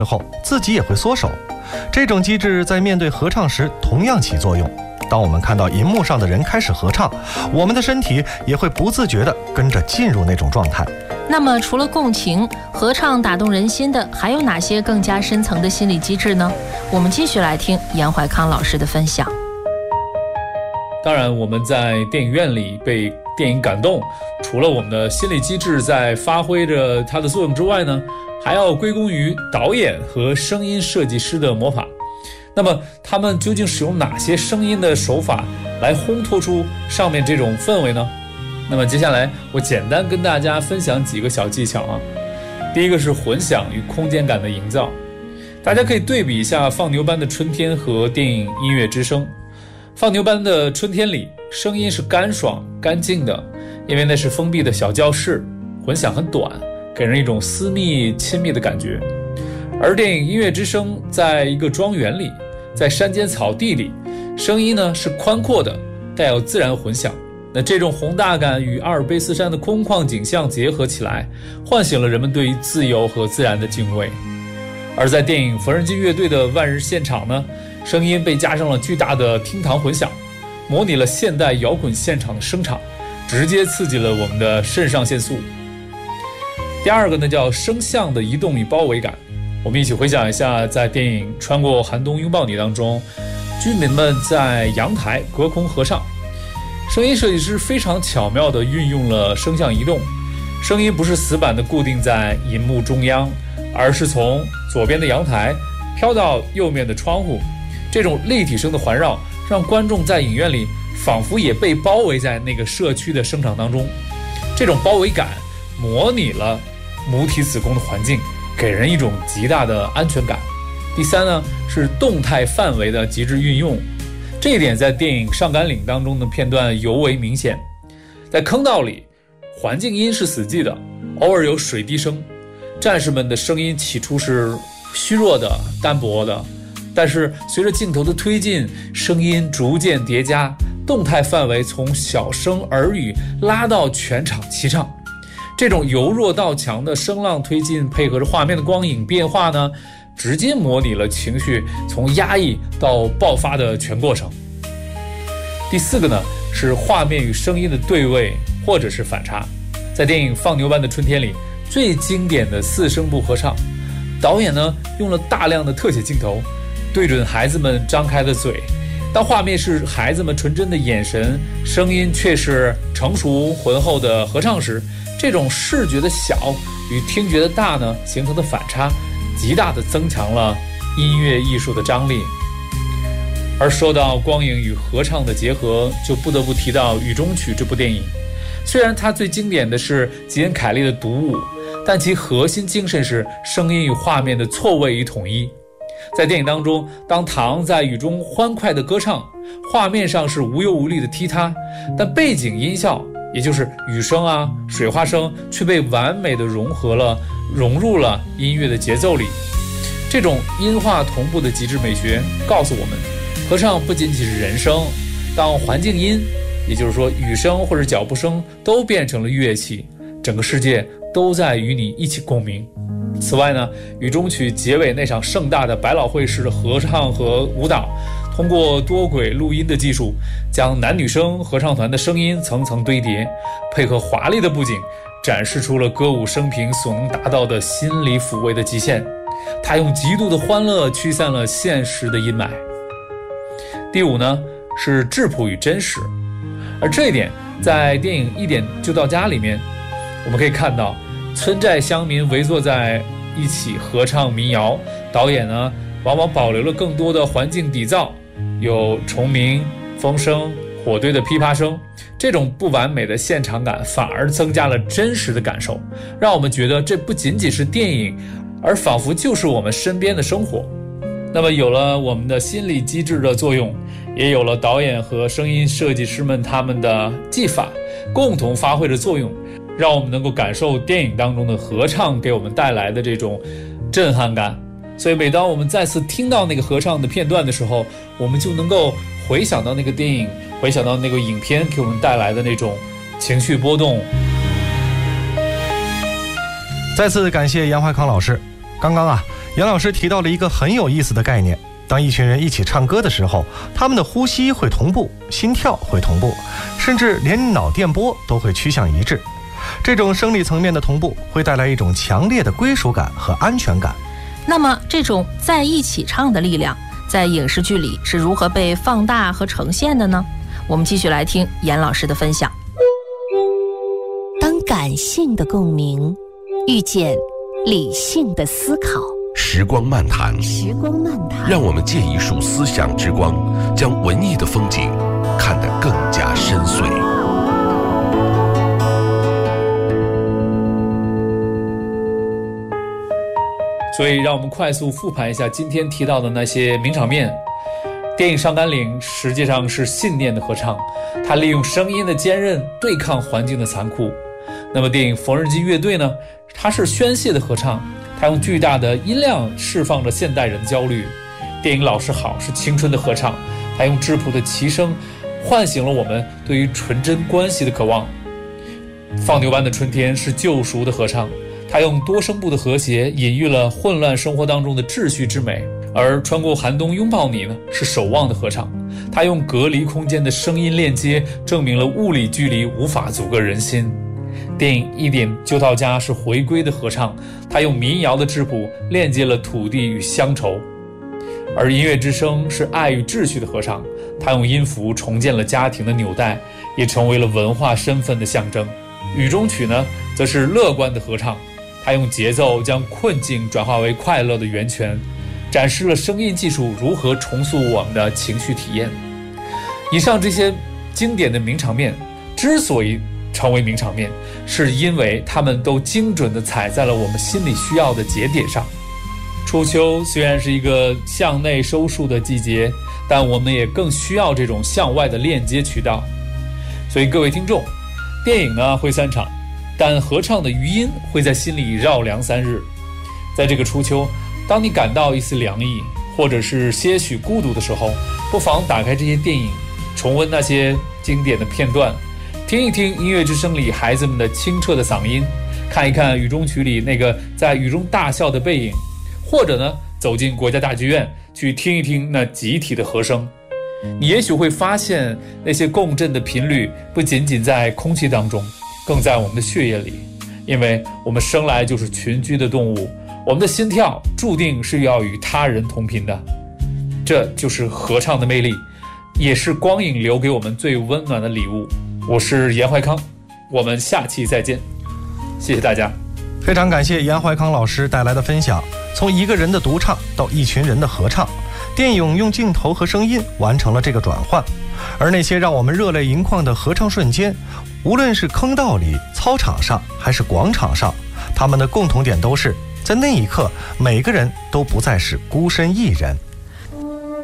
之后，自己也会缩手。这种机制在面对合唱时同样起作用。当我们看到荧幕上的人开始合唱，我们的身体也会不自觉地跟着进入那种状态。 那么除了共情，合唱打动人心的还有哪些更加深层的心理机制呢？我们继续来听杨怀康老师的分享。 当然，我们在电影院里被电影感动，除了我们的心理机制在发挥着它的作用之外呢，还要归功于导演和声音设计师的魔法。那么他们究竟使用哪些声音的手法来烘托出上面这种氛围呢？那么接下来我简单跟大家分享几个小技巧啊。第一个是混响与空间感的营造，大家可以对比一下《放牛班的春天》和电影《音乐之声》。《放牛班的春天》里声音是干爽干净的，因为那是封闭的小教室，混响很短，给人一种私密亲密的感觉。而电影《音乐之声》在一个庄园里，在山间草地里，声音呢是宽阔的，带有自然混响。那这种宏大感与阿尔卑斯山的空旷景象结合起来，唤醒了人们对于自由和自然的敬畏。而在电影缝纫机乐队的万日现场呢，声音被加上了巨大的厅堂混响，模拟了现代摇滚现场的声场，直接刺激了我们的肾上腺素。第二个呢叫声像的移动与包围感。我们一起回想一下，在电影《穿过寒冬拥抱你》当中，居民们在阳台隔空合唱，声音设计师非常巧妙地运用了声像移动，声音不是死板地固定在银幕中央，而是从左边的阳台飘到右面的窗户。这种立体声的环绕，让观众在影院里仿佛也被包围在那个社区的声场当中。这种包围感模拟了母体子宫的环境，给人一种极大的安全感。第三呢，是动态范围的极致运用，这一点在电影《上甘岭》当中的片段尤为明显。在坑道里，环境音是死寂的，偶尔有水滴声，战士们的声音起初是虚弱的、单薄的，但是随着镜头的推进，声音逐渐叠加，动态范围从小声耳语拉到全场齐唱。这种由弱到强的声浪推进，配合着画面的光影变化呢，直接模拟了情绪从压抑到爆发的全过程。第四个呢，是画面与声音的对位或者是反差。在电影《放牛班的春天》里，最经典的四声部合唱，导演呢用了大量的特写镜头，对准孩子们张开的嘴。当画面是孩子们纯真的眼神，声音却是成熟浑厚的合唱时，这种视觉的小与听觉的大呢形成的反差，极大地增强了音乐艺术的张力。而说到光影与合唱的结合，就不得不提到《雨中曲》这部电影。虽然它最经典的是吉恩·凯利的独舞，但其核心精神是声音与画面的错位与统一。在电影当中，当唐在雨中欢快的歌唱，画面上是无忧无虑的踢踏，但背景音效，也就是雨声啊、水花声，却被完美的融入了音乐的节奏里。这种音画同步的极致美学告诉我们，合唱不仅仅是人声，当环境音，也就是说雨声或者脚步声都变成了乐器，整个世界都在与你一起共鸣。此外呢，雨中曲结尾那场盛大的百老汇式的合唱和舞蹈，通过多轨录音的技术，将男女生合唱团的声音层层堆叠，配合华丽的布景，展示出了歌舞升平所能达到的心理抚慰的极限。它用极度的欢乐驱散了现实的阴霾。第五呢，是质朴与真实，而这一点在电影《一点就到家》里面，我们可以看到村寨乡民围坐在一起合唱民谣，导演呢往往保留了更多的环境底噪，有虫鸣、风声、火堆的噼啪声，这种不完美的现场感反而增加了真实的感受，让我们觉得这不仅仅是电影，而仿佛就是我们身边的生活。那么有了我们的心理机制的作用，也有了导演和声音设计师们他们的技法共同发挥着作用，让我们能够感受电影当中的合唱给我们带来的这种震撼感。所以每当我们再次听到那个合唱的片段的时候，我们就能够回想到那个电影，回想到那个影片给我们带来的那种情绪波动。 再次感谢杨怀康老师。刚刚杨老师提到了一个很有意思的概念，当一群人一起唱歌的时候，他们的呼吸会同步，心跳会同步，甚至连脑电波都会趋向一致。这种生理层面的同步会带来一种强烈的归属感和安全感。 那么这种在一起唱的力量在影视剧里是如何被放大和呈现的呢？我们继续来听严老师的分享。 当感性的共鸣遇见理性的思考， 时光漫谈，让我们借一束思想之光，将文艺的风景看得更加深邃。 所以让我们快速复盘一下今天提到的那些名场面。电影《上甘岭》实际上是信念的合唱，它利用声音的坚韧对抗环境的残酷。那么电影《缝纫机乐队》呢，它是宣泄的合唱，它用巨大的音量释放着现代人的焦虑。电影《老师好》是青春的合唱，它用质朴的齐声唤醒了我们对于纯真关系的渴望。放牛班的春天是救赎的合唱，它用多声部的和谐隐喻了混乱生活当中的秩序之美。而穿过寒冬拥抱你呢，是守望的合唱，它用隔离空间的声音链接证明了物理距离无法阻隔人心。电影《一点就到家》是回归的合唱，它用民谣的质朴链接了土地与乡愁。而音乐之声是爱与秩序的合唱，它用音符重建了家庭的纽带，也成为了文化身份的象征。雨中曲呢，则是乐观的合唱，它用节奏将困境转化为快乐的源泉，展示了声音技术如何重塑我们的情绪体验。以上这些经典的名场面之所以成为名场面，是因为他们都精准地踩在了我们心里需要的节点上。初秋虽然是一个向内收束的季节，但我们也更需要这种向外的链接渠道。所以各位听众，电影呢会散场，但合唱的余音会在心里绕梁3日。在这个初秋，当你感到一丝凉意，或者是些许孤独的时候，不妨打开这些电影，重温那些经典的片段，听一听音乐之声里孩子们的清澈的嗓音，看一看雨中曲里那个在雨中大笑的背影，或者呢，走进国家大剧院去听一听那集体的和声。你也许会发现，那些共振的频率不仅仅在空气当中，更在我们的血液里，因为我们生来就是群居的动物，我们的心跳注定是要与他人同频的。这就是合唱的魅力，也是光影留给我们最温暖的礼物。我是严怀康，我们下期再见，谢谢大家。 非常感谢严怀康老师带来的分享。从一个人的独唱到一群人的合唱，电影用镜头和声音完成了这个转换。而那些让我们热泪盈眶的合唱瞬间，无论是坑道里、操场上还是广场上，他们的共同点都是在那一刻，每个人都不再是孤身一人。